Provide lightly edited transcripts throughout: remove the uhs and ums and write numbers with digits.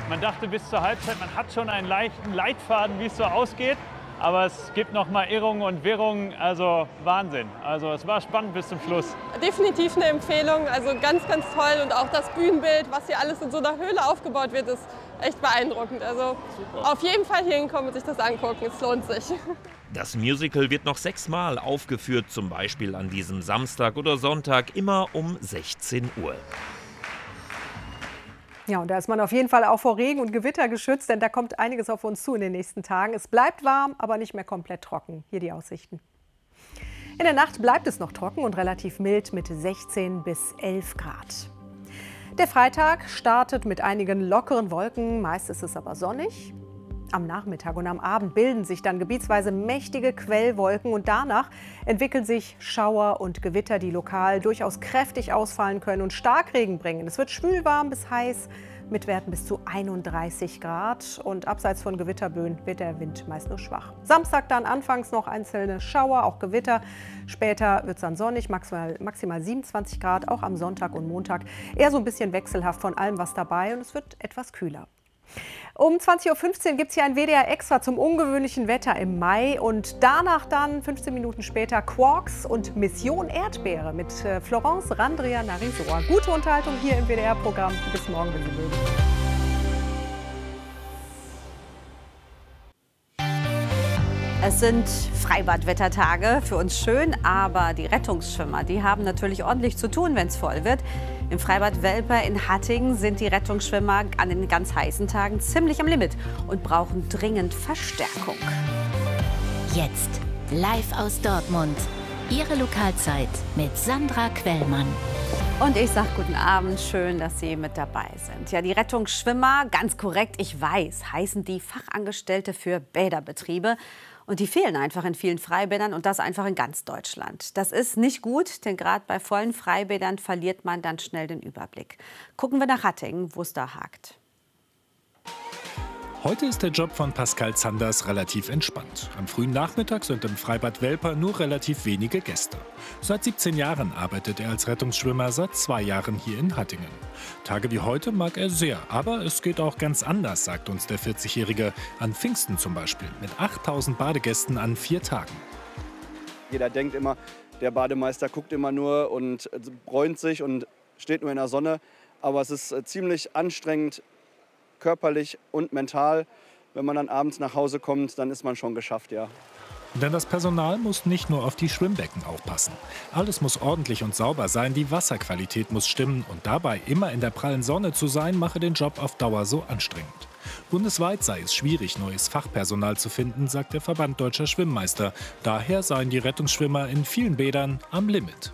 Man dachte bis zur Halbzeit, man hat schon einen leichten Leitfaden, wie es so ausgeht. Aber es gibt noch mal Irrungen und Wirrungen, also Wahnsinn. Also es war spannend bis zum Schluss. Definitiv eine Empfehlung, also ganz, ganz toll. Und auch das Bühnenbild, was hier alles in so einer Höhle aufgebaut wird, ist echt beeindruckend. Also super. Auf jeden Fall hier hinkommen und sich das angucken, es lohnt sich. Das Musical wird noch 6 Mal aufgeführt, zum Beispiel an diesem Samstag oder Sonntag, immer um 16 Uhr. Ja, und da ist man auf jeden Fall auch vor Regen und Gewitter geschützt, denn da kommt einiges auf uns zu in den nächsten Tagen. Es bleibt warm, aber nicht mehr komplett trocken. Hier die Aussichten. In der Nacht bleibt es noch trocken und relativ mild mit 16 bis 11 Grad. Der Freitag startet mit einigen lockeren Wolken, meist ist es aber sonnig. Am Nachmittag und am Abend bilden sich dann gebietsweise mächtige Quellwolken und danach entwickeln sich Schauer und Gewitter, die lokal durchaus kräftig ausfallen können und Starkregen bringen. Es wird schwül warm bis heiß mit Werten bis zu 31 Grad und abseits von Gewitterböen wird der Wind meist nur schwach. Samstag dann anfangs noch einzelne Schauer, auch Gewitter. Später wird es dann sonnig, maximal 27 Grad, auch am Sonntag und Montag. Eher so ein bisschen wechselhaft von allem was dabei und es wird etwas kühler. Um 20.15 Uhr gibt es hier ein WDR Extra zum ungewöhnlichen Wetter im Mai und danach dann 15 Minuten später Quarks und Mission Erdbeere mit Florence Randria Narisoa. Gute Unterhaltung hier im WDR-Programm. Bis morgen, wenn Sie mögen. Es sind Freibadwettertage, für uns schön, aber die Rettungsschwimmer, die haben natürlich ordentlich zu tun, wenn es voll wird. Im Freibad Welper in Hattingen sind die Rettungsschwimmer an den ganz heißen Tagen ziemlich am Limit und brauchen dringend Verstärkung. Jetzt live aus Dortmund. Ihre Lokalzeit mit Sandra Quellmann. Und ich sage guten Abend, schön, dass Sie mit dabei sind. Ja, die Rettungsschwimmer, ganz korrekt, ich weiß, heißen die Fachangestellte für Bäderbetriebe. Und die fehlen einfach in vielen Freibädern und das einfach in ganz Deutschland. Das ist nicht gut, denn gerade bei vollen Freibädern verliert man dann schnell den Überblick. Gucken wir nach Hattingen, wo es da hakt. Heute ist der Job von Pascal Zanders relativ entspannt. Am frühen Nachmittag sind im Freibad Welper nur relativ wenige Gäste. Seit 17 Jahren arbeitet er als Rettungsschwimmer, seit 2 Jahren hier in Hattingen. Tage wie heute mag er sehr, aber es geht auch ganz anders, sagt uns der 40-Jährige. An Pfingsten zum Beispiel, mit 8000 Badegästen an 4 Tagen. Jeder denkt immer, der Bademeister guckt immer nur und bräunt sich und steht nur in der Sonne. Aber es ist ziemlich anstrengend, körperlich und mental. Wenn man dann abends nach Hause kommt, dann ist man schon geschafft, ja. Denn das Personal muss nicht nur auf die Schwimmbecken aufpassen. Alles muss ordentlich und sauber sein, die Wasserqualität muss stimmen und dabei immer in der prallen Sonne zu sein, mache den Job auf Dauer so anstrengend. Bundesweit sei es schwierig, neues Fachpersonal zu finden, sagt der Verband Deutscher Schwimmmeister. Daher seien die Rettungsschwimmer in vielen Bädern am Limit.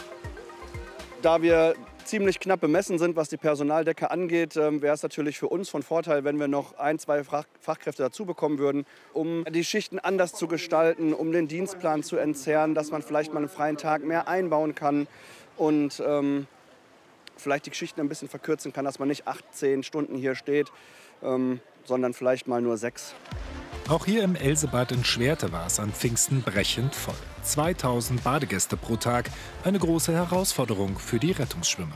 Da wir ziemlich knapp bemessen sind, was die Personaldecke angeht, wäre es natürlich für uns von Vorteil, wenn wir noch 1, 2 Fachkräfte dazu bekommen würden, um die Schichten anders zu gestalten, um den Dienstplan zu entzerren, dass man vielleicht mal einen freien Tag mehr einbauen kann und vielleicht die Schichten ein bisschen verkürzen kann, dass man nicht 8, 10 Stunden hier steht, sondern vielleicht mal nur 6. Auch hier im Elsebad in Schwerte war es an Pfingsten brechend voll. 2000 Badegäste pro Tag, eine große Herausforderung für die Rettungsschwimmer.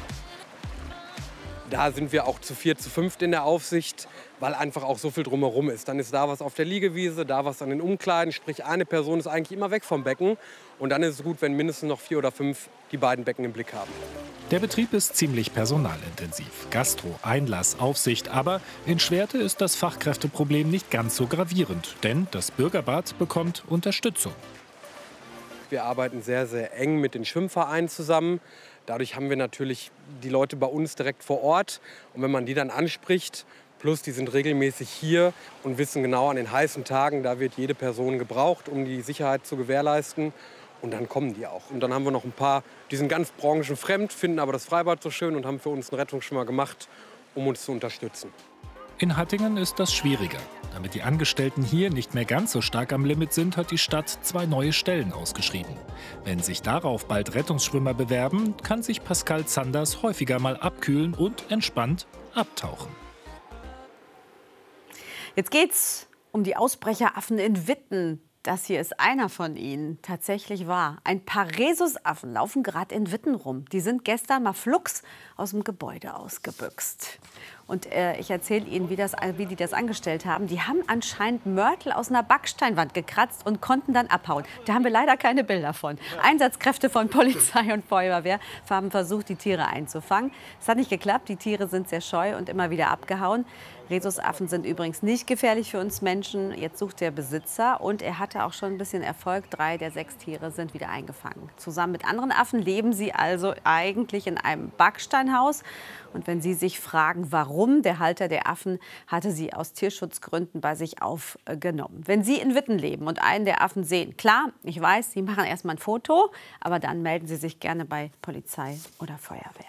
Da sind wir auch zu 4, zu 5 in der Aufsicht, weil einfach auch so viel drumherum ist. Dann ist da was auf der Liegewiese, da was an den Umkleiden, sprich eine Person ist eigentlich immer weg vom Becken. Und dann ist es gut, wenn mindestens noch 4 oder 5 die beiden Becken im Blick haben. Der Betrieb ist ziemlich personalintensiv. Gastro, Einlass, Aufsicht. Aber in Schwerte ist das Fachkräfteproblem nicht ganz so gravierend. Denn das Bürgerbad bekommt Unterstützung. Wir arbeiten sehr, sehr eng mit den Schwimmvereinen zusammen. Dadurch haben wir natürlich die Leute bei uns direkt vor Ort. Und wenn man die dann anspricht, plus die sind regelmäßig hier und wissen genau, an den heißen Tagen, da wird jede Person gebraucht, um die Sicherheit zu gewährleisten. Und dann kommen die auch. Und dann haben wir noch ein paar, die sind ganz branchenfremd, finden aber das Freibad so schön und haben für uns einen Rettungsschwimmer gemacht, um uns zu unterstützen. In Hattingen ist das schwieriger. Damit die Angestellten hier nicht mehr ganz so stark am Limit sind, hat die Stadt 2 neue Stellen ausgeschrieben. Wenn sich darauf bald Rettungsschwimmer bewerben, kann sich Pascal Zanders häufiger mal abkühlen und entspannt abtauchen. Jetzt geht's um die Ausbrecheraffen in Witten. Das hier ist einer von ihnen, tatsächlich wahr. Ein paar Rhesusaffen laufen gerade in Witten rum. Die sind gestern mal flugs aus dem Gebäude ausgebüxt. Und ich erzähle Ihnen, wie die das angestellt haben. Die haben anscheinend Mörtel aus einer Backsteinwand gekratzt und konnten dann abhauen. Da haben wir leider keine Bilder von. Einsatzkräfte von Polizei und Feuerwehr haben versucht, die Tiere einzufangen. Es hat nicht geklappt. Die Tiere sind sehr scheu und immer wieder abgehauen. Rhesusaffen sind übrigens nicht gefährlich für uns Menschen. Jetzt sucht der Besitzer und er hatte auch schon ein bisschen Erfolg. 3 der 6 Tiere sind wieder eingefangen. Zusammen mit anderen Affen leben sie also eigentlich in einem Backsteinhaus. Und wenn Sie sich fragen, warum, der Halter der Affen hatte sie aus Tierschutzgründen bei sich aufgenommen. Wenn Sie in Witten leben und einen der Affen sehen, klar, ich weiß, Sie machen erst mal ein Foto, aber dann melden Sie sich gerne bei Polizei oder Feuerwehr.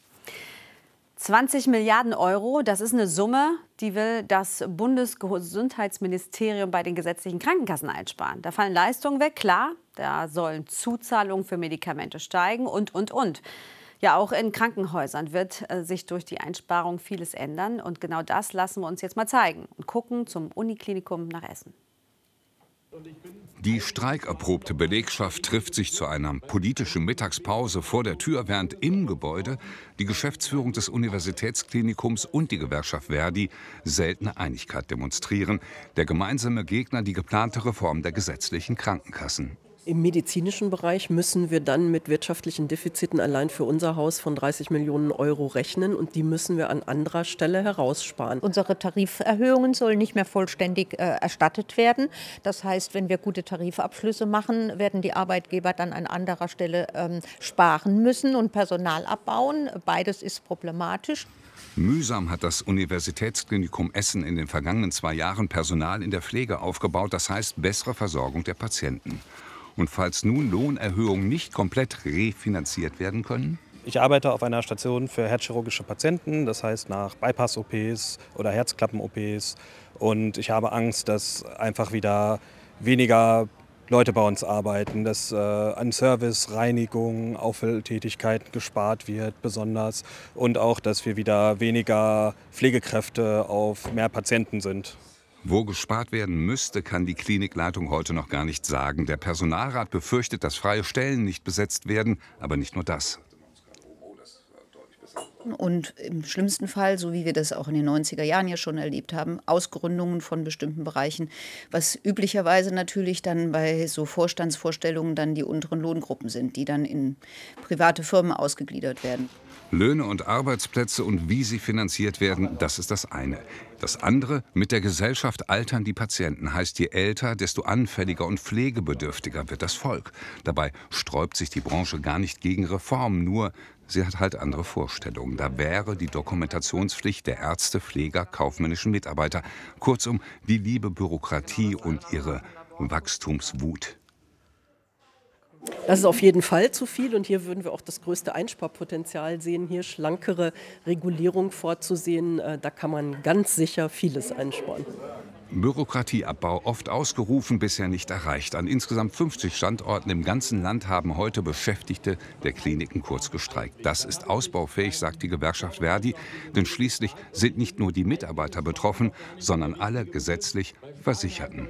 20 Milliarden Euro, das ist eine Summe, die will das Bundesgesundheitsministerium bei den gesetzlichen Krankenkassen einsparen. Da fallen Leistungen weg, klar, da sollen Zuzahlungen für Medikamente steigen und. Ja, auch in Krankenhäusern wird sich durch die Einsparung vieles ändern. Und genau das lassen wir uns jetzt mal zeigen und gucken zum Uniklinikum nach Essen. Die streikerprobte Belegschaft trifft sich zu einer politischen Mittagspause vor der Tür, während im Gebäude die Geschäftsführung des Universitätsklinikums und die Gewerkschaft Verdi seltene Einigkeit demonstrieren. Der gemeinsame Gegner die geplante Reform der gesetzlichen Krankenkassen. Im medizinischen Bereich müssen wir dann mit wirtschaftlichen Defiziten allein für unser Haus von 30 Millionen Euro rechnen und die müssen wir an anderer Stelle heraussparen. Unsere Tariferhöhungen sollen nicht mehr vollständig erstattet werden. Das heißt, wenn wir gute Tarifabschlüsse machen, werden die Arbeitgeber dann an anderer Stelle sparen müssen und Personal abbauen. Beides ist problematisch. Mühsam hat das Universitätsklinikum Essen in den vergangenen 2 Jahren Personal in der Pflege aufgebaut, das heißt bessere Versorgung der Patienten. Und falls nun Lohnerhöhungen nicht komplett refinanziert werden können? Ich arbeite auf einer Station für herzchirurgische Patienten, das heißt nach Bypass-OPs oder Herzklappen-OPs. Und ich habe Angst, dass einfach wieder weniger Leute bei uns arbeiten, dass an Service, Reinigung, Auffülltätigkeiten gespart wird besonders. Und auch, dass wir wieder weniger Pflegekräfte auf mehr Patienten sind. Wo gespart werden müsste, kann die Klinikleitung heute noch gar nicht sagen. Der Personalrat befürchtet, dass freie Stellen nicht besetzt werden. Aber nicht nur das. Und im schlimmsten Fall, so wie wir das auch in den 90er Jahren ja schon erlebt haben, Ausgründungen von bestimmten Bereichen, was üblicherweise natürlich dann bei so Vorstandsvorstellungen dann die unteren Lohngruppen sind, die dann in private Firmen ausgegliedert werden. Löhne und Arbeitsplätze und wie sie finanziert werden, das ist das eine. Das andere, mit der Gesellschaft altern die Patienten. Heißt, je älter, desto anfälliger und pflegebedürftiger wird das Volk. Dabei sträubt sich die Branche gar nicht gegen Reformen, nur sie hat halt andere Vorstellungen. Da wäre die Dokumentationspflicht der Ärzte, Pfleger, kaufmännischen Mitarbeiter. Kurzum, die liebe Bürokratie und ihre Wachstumswut. Das ist auf jeden Fall zu viel und hier würden wir auch das größte Einsparpotenzial sehen, hier schlankere Regulierung vorzusehen. Da kann man ganz sicher vieles einsparen. Bürokratieabbau oft ausgerufen, bisher nicht erreicht. An insgesamt 50 Standorten im ganzen Land haben heute Beschäftigte der Kliniken kurz gestreikt. Das ist ausbaufähig, sagt die Gewerkschaft Verdi, denn schließlich sind nicht nur die Mitarbeiter betroffen, sondern alle gesetzlich Versicherten.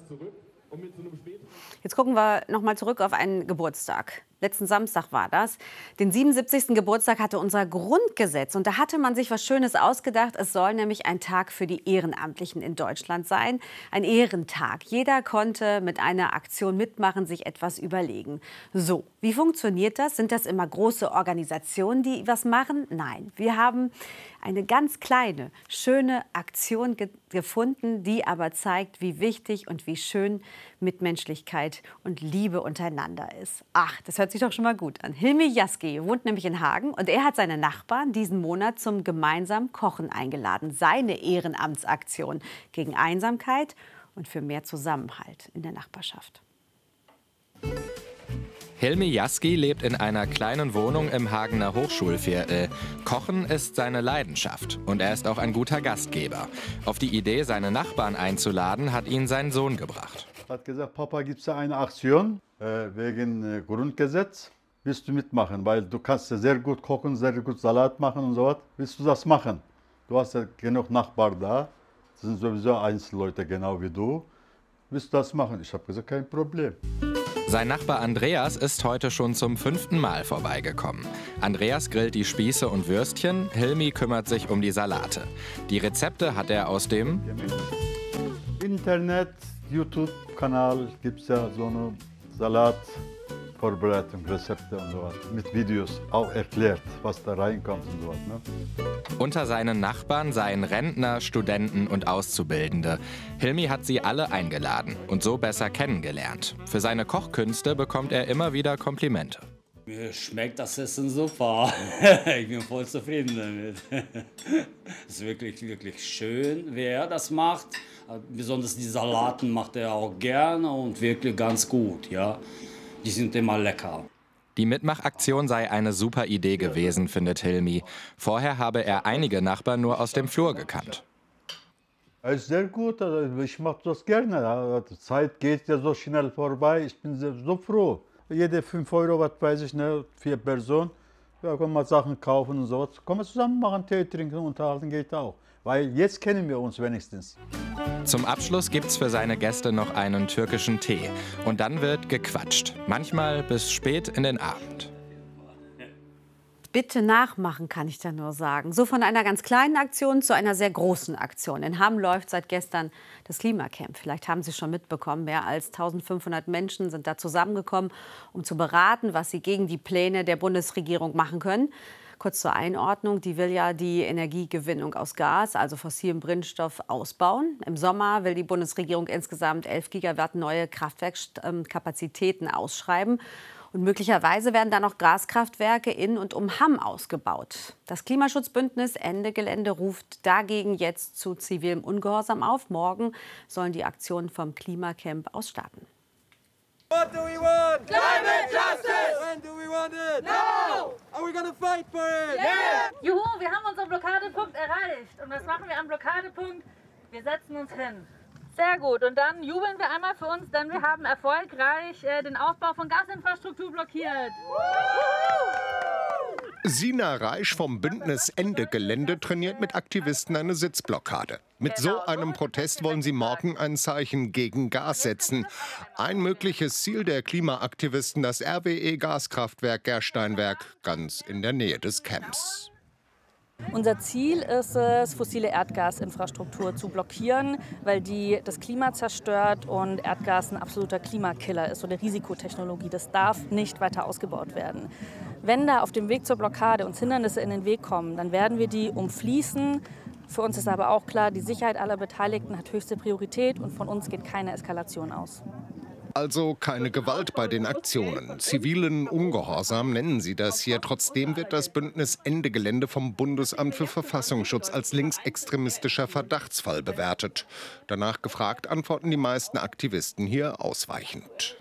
Jetzt gucken wir noch mal zurück auf einen Geburtstag. Letzten Samstag war das. Den 77. Geburtstag hatte unser Grundgesetz. Und da hatte man sich was Schönes ausgedacht. Es soll nämlich ein Tag für die Ehrenamtlichen in Deutschland sein. Ein Ehrentag. Jeder konnte mit einer Aktion mitmachen, sich etwas überlegen. So, wie funktioniert das? Sind das immer große Organisationen, die was machen? Nein, wir haben eine ganz kleine, schöne Aktion gefunden, die aber zeigt, wie wichtig und wie schön Mitmenschlichkeit und Liebe untereinander ist. Ach, das hört sich doch schon mal gut an. Hilmi Jaski wohnt nämlich in Hagen und er hat seine Nachbarn diesen Monat zum gemeinsamen Kochen eingeladen. Seine Ehrenamtsaktion gegen Einsamkeit und für mehr Zusammenhalt in der Nachbarschaft. Hilmi Jaski lebt in einer kleinen Wohnung im Hagener Hochschulviertel. Kochen ist seine Leidenschaft und er ist auch ein guter Gastgeber. Auf die Idee, seine Nachbarn einzuladen, hat ihn sein Sohn gebracht. Er hat gesagt, Papa, gibt es eine Aktion wegen Grundgesetz? Willst du mitmachen? Weil du kannst sehr gut kochen, sehr gut Salat machen und so was. Willst du das machen? Du hast ja genug Nachbarn da. Das sind sowieso Einzelleute, genau wie du. willst du das machen? Ich habe gesagt, kein Problem. Sein Nachbar Andreas ist heute schon zum 5. Mal vorbeigekommen. Andreas grillt die Spieße und Würstchen, Hilmi kümmert sich um die Salate. Die Rezepte hat er aus dem Internet, YouTube-Kanal gibt es ja so eine Salatvorbereitung, Rezepte und so was. Mit Videos auch erklärt, was da reinkommt und so was. Ne? Unter seinen Nachbarn seien Rentner, Studenten und Auszubildende. Hilmi hat sie alle eingeladen und so besser kennengelernt. Für seine Kochkünste bekommt er immer wieder Komplimente. Mir schmeckt das Essen super. Ich bin voll zufrieden damit. Es ist wirklich, wirklich schön, wie er das macht. Besonders die Salaten macht er auch gerne und wirklich ganz gut. Ja. Die sind immer lecker. Die Mitmachaktion sei eine super Idee gewesen, findet Hilmi. Vorher habe er einige Nachbarn nur aus dem Flur gekannt. Es ist sehr gut, ich mache das gerne. Die Zeit geht ja so schnell vorbei, ich bin so froh. Jede 5 Euro, was weiß ich, ne, 4 Personen, ja, können wir Sachen kaufen und so. Können wir zusammen machen, Tee trinken, unterhalten geht auch. Weil jetzt kennen wir uns wenigstens. Zum Abschluss gibt's für seine Gäste noch einen türkischen Tee. Und dann wird gequatscht. Manchmal bis spät in den Abend. Bitte nachmachen, kann ich da nur sagen. So von einer ganz kleinen Aktion zu einer sehr großen Aktion. In Hamm läuft seit gestern das Klimacamp. Vielleicht haben Sie schon mitbekommen, mehr als 1500 Menschen sind da zusammengekommen, um zu beraten, was sie gegen die Pläne der Bundesregierung machen können. Kurz zur Einordnung, die will ja die Energiegewinnung aus Gas, also fossilem Brennstoff, ausbauen. Im Sommer will die Bundesregierung insgesamt 11 Gigawatt neue Kraftwerkskapazitäten ausschreiben. Und möglicherweise werden dann noch Gaskraftwerke in und um Hamm ausgebaut. Das Klimaschutzbündnis Ende Gelände ruft dagegen jetzt zu zivilem Ungehorsam auf. Morgen sollen die Aktionen vom Klimacamp aus starten. What do we want? Climate justice! When do we want it? Now! Are we gonna fight for it? Yeah! Juhu, wir haben unseren Blockadepunkt erreicht. Und was machen wir am Blockadepunkt? Wir setzen uns hin. Sehr gut. Und dann jubeln wir einmal für uns, denn wir haben erfolgreich den Aufbau von Gasinfrastruktur blockiert. Sina Reisch vom Bündnis Ende Gelände trainiert mit Aktivisten eine Sitzblockade. Mit so einem Protest wollen sie morgen ein Zeichen gegen Gas setzen. Ein mögliches Ziel der Klimaaktivisten, das RWE-Gaskraftwerk Gersteinwerk, ganz in der Nähe des Camps. Unser Ziel ist es, fossile Erdgasinfrastruktur zu blockieren, weil die das Klima zerstört und Erdgas ein absoluter Klimakiller ist, so eine Risikotechnologie. Das darf nicht weiter ausgebaut werden. Wenn da auf dem Weg zur Blockade uns Hindernisse in den Weg kommen, dann werden wir die umfließen. Für uns ist aber auch klar, die Sicherheit aller Beteiligten hat höchste Priorität und von uns geht keine Eskalation aus. Also keine Gewalt bei den Aktionen. Zivilen Ungehorsam nennen sie das hier. Trotzdem wird das Bündnis Ende Gelände vom Bundesamt für Verfassungsschutz als linksextremistischer Verdachtsfall bewertet. Danach gefragt, antworten die meisten Aktivisten hier ausweichend.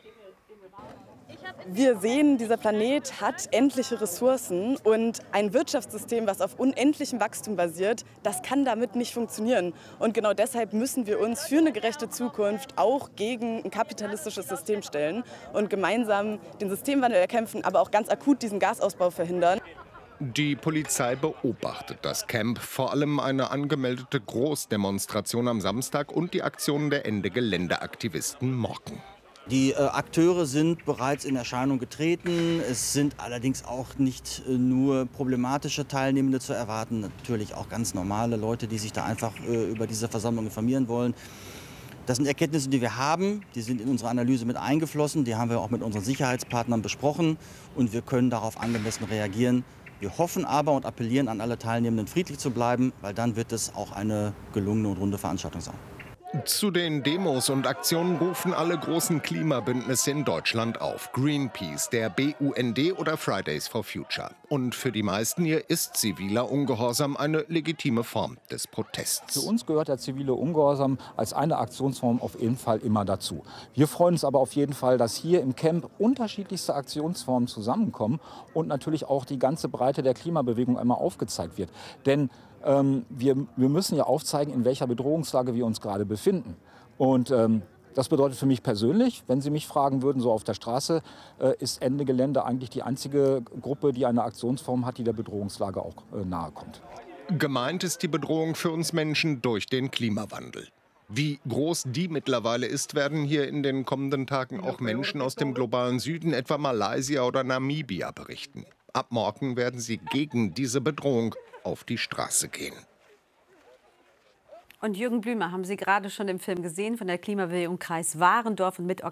Wir sehen, dieser Planet hat endliche Ressourcen und ein Wirtschaftssystem, was auf unendlichem Wachstum basiert, das kann damit nicht funktionieren. Und genau deshalb müssen wir uns für eine gerechte Zukunft auch gegen ein kapitalistisches System stellen und gemeinsam den Systemwandel erkämpfen, aber auch ganz akut diesen Gasausbau verhindern. Die Polizei beobachtet das Camp, vor allem eine angemeldete Großdemonstration am Samstag und die Aktionen der Ende Gelände-Aktivisten morgen. Die Akteure sind bereits in Erscheinung getreten. Es sind allerdings auch nicht nur problematische Teilnehmende zu erwarten, natürlich auch ganz normale Leute, die sich da einfach über diese Versammlung informieren wollen. Das sind Erkenntnisse, die wir haben, die sind in unsere Analyse mit eingeflossen, die haben wir auch mit unseren Sicherheitspartnern besprochen und wir können darauf angemessen reagieren. Wir hoffen aber und appellieren an alle Teilnehmenden, friedlich zu bleiben, weil dann wird es auch eine gelungene und runde Veranstaltung sein. Zu den Demos und Aktionen rufen alle großen Klimabündnisse in Deutschland auf. Greenpeace, der BUND oder Fridays for Future. Und für die meisten hier ist ziviler Ungehorsam eine legitime Form des Protests. Für uns gehört der zivile Ungehorsam als eine Aktionsform auf jeden Fall immer dazu. Wir freuen uns aber auf jeden Fall, dass hier im Camp unterschiedlichste Aktionsformen zusammenkommen und natürlich auch die ganze Breite der Klimabewegung einmal aufgezeigt wird. Denn wir müssen ja aufzeigen, in welcher Bedrohungslage wir uns gerade befinden. Und das bedeutet für mich persönlich, wenn Sie mich fragen würden, so auf der Straße, ist Ende Gelände eigentlich die einzige Gruppe, die eine Aktionsform hat, die der Bedrohungslage auch nahe kommt. Gemeint ist die Bedrohung für uns Menschen durch den Klimawandel. Wie groß die mittlerweile ist, werden hier in den kommenden Tagen auch Menschen aus dem globalen Süden, etwa Malaysia oder Namibia, berichten. Ab morgen werden sie gegen diese Bedrohung auf die Straße gehen. Und Jürgen Blümer haben Sie gerade schon im Film gesehen von der Klimabewegung Kreis Warendorf und mit